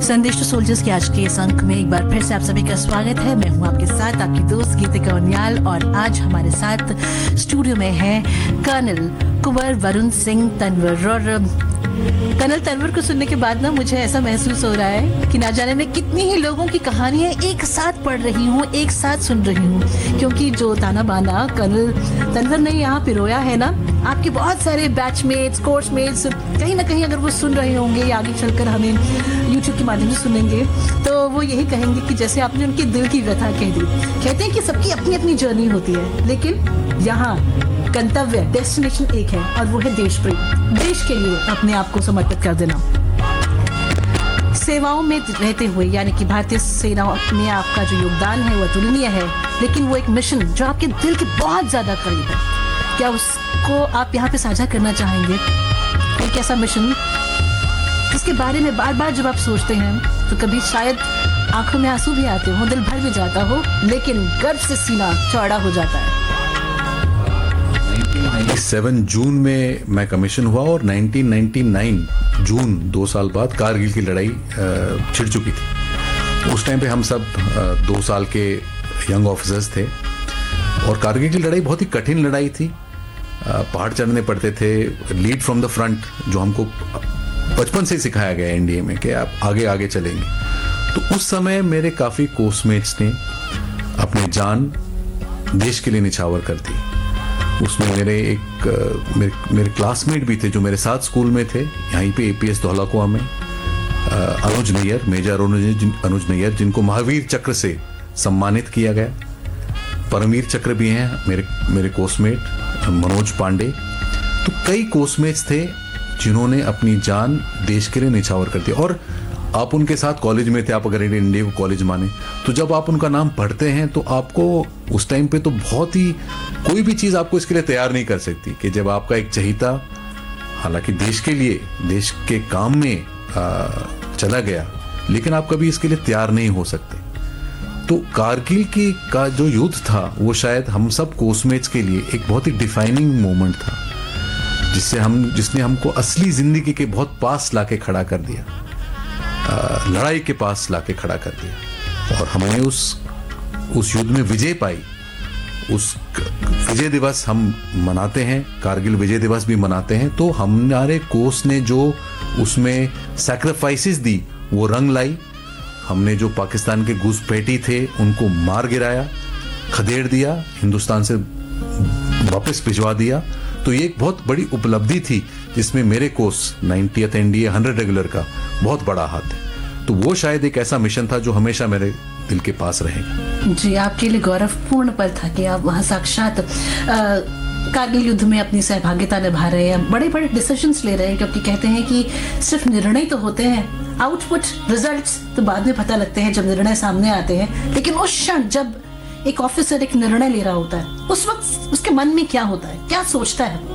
संदेश to soldiers के आज के इस अंक में एक बार फिर से आप सभी का स्वागत है। मैं हूं आपके साथ आपकी दोस्त गीतिका उनियाल और आज हमारे साथ स्टूडियो में है कर्नल कुंवर वरुण सिंह तंवर। और कर्नल तंवर को सुनने के बाद ना मुझे ऐसा महसूस हो रहा है कि ना जाने मैं कितनी ही लोगों की कहानियां एक साथ पढ़ रही हूँ, एक साथ सुन रही हूँ, क्योंकि जो ताना बाना कर्नल तंवर ने यहाँ पिरोया है ना, आपके बहुत सारे बैचमेट्स, कोर्समेट्स कहीं ना कहीं अगर वो सुन रहे होंगे या आगे चलकर हमें यूट्यूब के माध्यम से सुनेंगे तो वो यही कहेंगे कि जैसे आपने उनके दिल की व्यथा कह दी। कहते हैं कि सबकी अपनी अपनी जर्नी होती है, लेकिन यहाँ गंतव्य डेस्टिनेशन एक है और वो है देश प्रेम। देश के लिए अपने आप को समर्पित कर देना। सेवाओं में रहते हुए यानी कि भारतीय सेना में आपका जो योगदान है वो अतुलनीय है, लेकिन वो एक मिशन जो आपके दिल के बहुत ज्यादा करीब है, क्या उसको आप यहाँ पे साझा करना चाहेंगे? एक ऐसा मिशन जिसके बारे में बार बार जब आप सोचते हैं तो कभी शायद आंखों में आंसू भी आते हो, दिल भर भी जाता हो, लेकिन गर्व से सीना चौड़ा हो जाता है। 1997 जून में मैं कमीशन हुआ और 1999 जून 2 साल बाद कारगिल की लड़ाई छिड़ चुकी थी। उस टाइम पे हम सब 2 साल के यंग ऑफिसर्स थे और कारगिल की लड़ाई बहुत ही कठिन लड़ाई थी। पहाड़ चढ़ने पड़ते थे, लीड फ्रॉम द फ्रंट, जो हमको बचपन से सिखाया गया एनडीए में कि आप आगे आगे चलेंगे। तो उस समय मेरे काफ़ी कोर्समेट्स ने अपनी जान देश के लिए निछावर कर दी। उसमें मेरे क्लासमेट भी थे जो मेरे साथ स्कूल में थे, यहीं पे एपीएस धौलाकुआ में अनुज नैयर, मेजर अनुज नैयर, जिनको महावीर चक्र से सम्मानित किया गया। परमवीर चक्र भी हैं मेरे कोर्समेट मनोज पांडे। तो कई कोर्समेट्स थे जिन्होंने अपनी जान देश के लिए निछावर कर दी और आप उनके साथ कॉलेज में थे। आप अगर इंडिया को कॉलेज माने तो जब आप उनका नाम पढ़ते हैं तो आपको उस टाइम पे तो बहुत ही कोई भी चीज़ आपको इसके लिए तैयार नहीं कर सकती कि जब आपका एक चहीता हालांकि देश के लिए, देश के काम में चला गया, लेकिन आप कभी इसके लिए तैयार नहीं हो सकते। तो कारगिल का जो युद्ध था वो शायद हम सब कोर्समेट्स के लिए एक बहुत ही डिफाइनिंग मोमेंट था, जिसने हमको असली जिंदगी के बहुत पास लाके खड़ा कर दिया, लड़ाई के पास लाके खड़ा कर दिया और हमने उस युद्ध में विजय पाई। उस विजय दिवस हम मनाते हैं, कारगिल विजय दिवस भी मनाते हैं। तो हमारे कोर्स ने जो उसमें सैक्रिफाइसेस दी वो रंग लाई। हमने जो पाकिस्तान के घुसपैठी थे उनको मार गिराया, खदेड़ दिया, हिंदुस्तान से वापस भिजवा दिया। तो ये एक बहुत बड़ी उपलब्धि थी जिसमें मेरे कोर्स 90th एनडीए 100 रेगुलर का बहुत बड़ा हाथ है। तो वो शायद एक ऐसा मिशन था जो हमेशा मेरे दिल के पास रहेगा। जी, आपके लिए गौरवपूर्ण पल था कि आप वहाँ साक्षात कारगिल युद्ध में अपनी सहभागिता निभा रहे हैं, बड़े बड़े डिसीजंस ले रहे हैं, क्योंकि कहते हैं कि सिर्फ निर्णय तो होते हैं, आउटपुट रिजल्ट्स तो बाद में पता लगते हैं जब निर्णय सामने आते हैं। लेकिन उस क्षण जब एक ऑफिसर एक निर्णय ले रहा होता है उस वक्त उसके मन में क्या होता है, क्या सोचता है?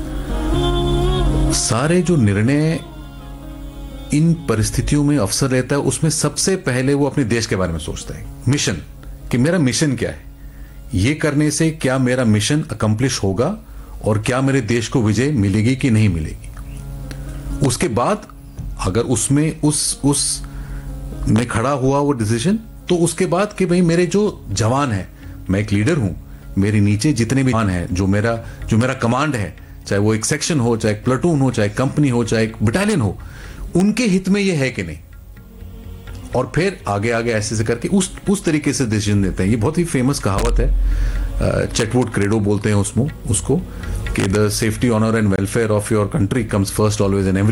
सारे जो निर्णय इन परिस्थितियों में अफसर रहता है उसमें सबसे पहले वो अपने देश के बारे में सोचता है। मिशन, कि मेरा मिशन क्या है, ये करने से क्या मेरा मिशन अकम्प्लिश होगा और क्या मेरे देश को विजय मिलेगी कि नहीं मिलेगी। उसके बाद अगर उसमें उस में खड़ा हुआ वो डिसीजन, तो उसके बाद कि भाई मेरे जो जवान हैं, मैं एक लीडर हूं, मेरे नीचे जितने भी जवान हैं, जो मेरा कमांड है, चाहे वो एक सेक्शन हो, चाहे एक प्लाटून हो, चाहे कंपनी हो, चाहे एक बटालियन हो, उनके हित में ये है कि नहीं। और फिर आगे आगे ऐसे करके उस तरीके से डिसीजन देते हैं। ये बहुत ही फेमस कहावत है, चेटवुड क्रेडो बोलते हैं उसको कि the safety, honour and welfare of your country comes first always and every